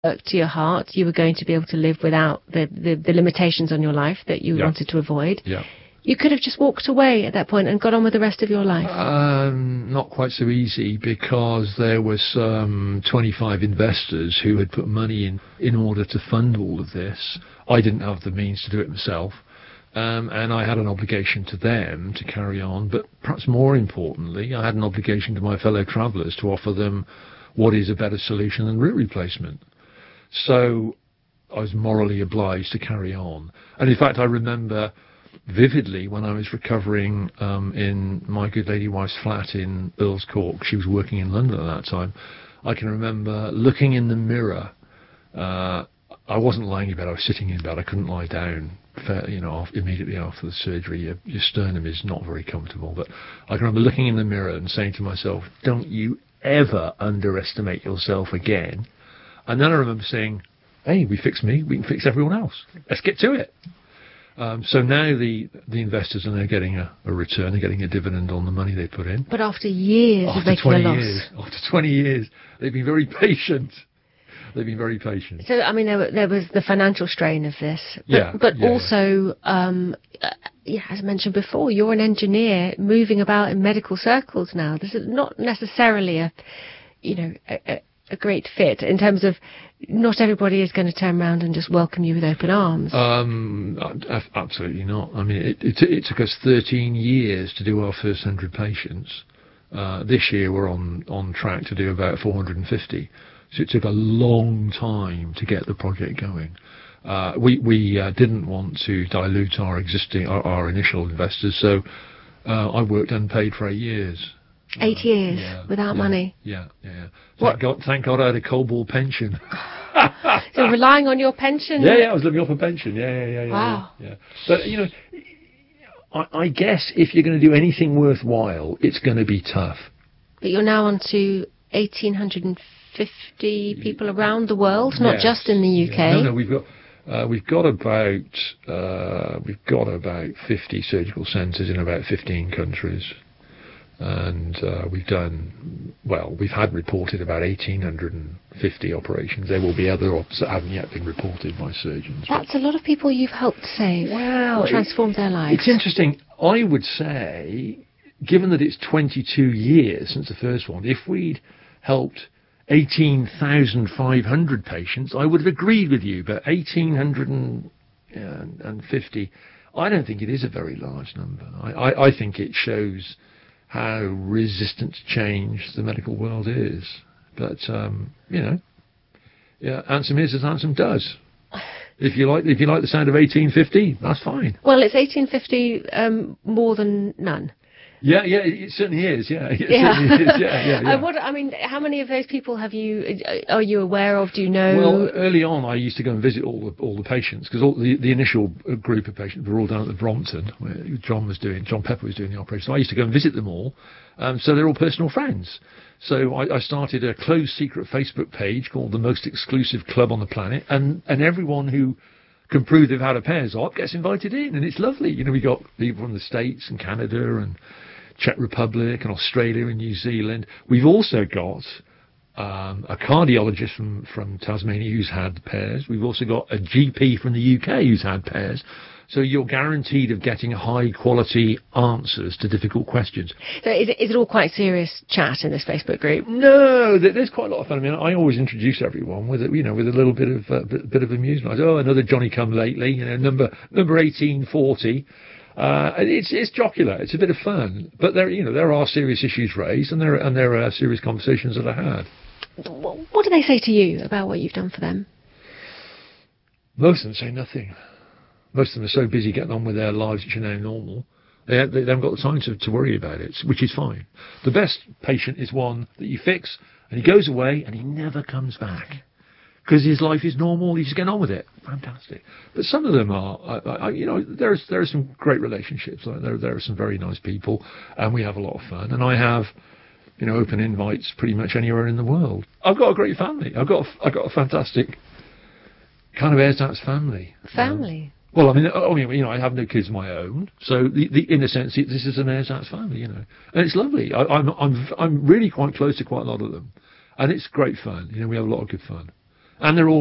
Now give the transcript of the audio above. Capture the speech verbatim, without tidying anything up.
work to your heart, you were going to be able to live without the, the, the limitations on your life that you yeah. wanted to avoid. Yeah. You could have just walked away at that point and got on with the rest of your life. Um, not quite so easy, because there was um, twenty-five investors who had put money in in order to fund all of this. I didn't have the means to do it myself, um, and I had an obligation to them to carry on. But perhaps more importantly, I had an obligation to my fellow travellers to offer them what is a better solution than root replacement. So I was morally obliged to carry on. And in fact, I remember vividly when I was recovering um, in my good lady wife's flat in Earl's Court. She was working in London at that time. I can remember looking in the mirror. Uh, I wasn't lying in bed, I was sitting in bed. I couldn't lie down, you know, immediately after the surgery. Your, your sternum is not very comfortable. But I can remember looking in the mirror and saying to myself, don't you ever underestimate yourself again. And then I remember saying, hey, we fixed me, we can fix everyone else. Let's get to it. Um, so now the the investors are now getting a, a return, they're getting a dividend on the money they put in. But after years after of making twenty a loss. Years, after twenty years, they've been very patient. They've been very patient. So, I mean, there, there was the financial strain of this. But, yeah. But yeah, also, um, uh, yeah, as I mentioned before, you're an engineer moving about in medical circles now. This is not necessarily a, you know, a, a great fit in terms of not everybody is going to turn around and just welcome you with open arms. Um, absolutely not. I mean, it, it, it took us thirteen years to do our first one hundred patients. Uh, this year we're on, on track to do about four hundred fifty. So it took a long time to get the project going. Uh, we we uh, didn't want to dilute our existing, our, our initial investors, so uh, I worked unpaid for eight years. Eight uh, years yeah, without yeah, money. Yeah, yeah. Thank what? God, thank God I had a Coldball pension. So relying on your pension? Yeah, yeah, I was living off a pension. Yeah, yeah, yeah, yeah. Wow. Yeah, yeah. But you know, I, I guess if you're going to do anything worthwhile, it's going to be tough. But you're now on to eighteen fifty people around the world, not yes. just in the U K. Yeah. No, no, we've got uh, we've got about uh, we've got about fifty surgical centres in about fifteen countries. And uh, we've done, well, we've had reported about eighteen fifty operations. There will be other ops that haven't yet been reported by surgeons. That's a lot of people you've helped save. Well, or transformed it, their lives. It's interesting. I would say, given that it's twenty-two years since the first one, if we'd helped eighteen thousand five hundred patients, I would have agreed with you. But eighteen fifty, I don't think it is a very large number. I, I, I think it shows how resistant to change the medical world is. But, um, you know, yeah, handsome is as handsome does. If you like if you like the sound of eighteen fifty, that's fine. Well, it's eighteen fifty um, more than none. Yeah, yeah, it certainly is. Yeah, it yeah. certainly is. Yeah, yeah, yeah. Uh, what, I mean, how many of those people have you? Are you aware of? Do you know? Well, early on, I used to go and visit all the all the patients, because all the the initial group of patients were all down at the Brompton, where John was doing John Pepper was doing the operation. So I used to go and visit them all. Um, so they're all personal friends. So I, I started a closed secret Facebook page called the Most Exclusive Club on the Planet, and and everyone who can prove they've had a pairs op gets invited in, and it's lovely. You know, we got people from the States and Canada and Czech Republic and Australia and New Zealand. We've also got um, a cardiologist from, from Tasmania who's had pairs. We've also got a G P from the U K who's had pairs. So you're guaranteed of getting high quality answers to difficult questions. So is it, is it all quite serious chat in this Facebook group? No, there's quite a lot of fun. I mean, I always introduce everyone with a, you know, with a little bit of uh, bit, bit of amusement. I say, oh, another Johnny come lately, you know, number number eighteen forty. Uh, it's it's jocular. It's a bit of fun, but there you know there are serious issues raised, and there and there are serious conversations that are had. What do they say to you about what you've done for them? Most of them say nothing. Most of them are so busy getting on with their lives, which are now normal. They, they haven't got the time to, to worry about it, which is fine. The best patient is one that you fix, and he goes away, and he never comes back. Because his life is normal, he's getting on with it. Fantastic. But some of them are, I, I, you know, there's there are some great relationships. There, there are some very nice people, and we have a lot of fun. And I have, you know, open invites pretty much anywhere in the world. I've got a great family. I've got a, I've got a fantastic kind of ersatz family. Family? Um, well, I mean, I mean, you know, I have no kids of my own, so the, the, in a sense, it, this is an ersatz family, you know, and it's lovely. I, I'm I'm I'm really quite close to quite a lot of them, and it's great fun. You know, we have a lot of good fun. and they're all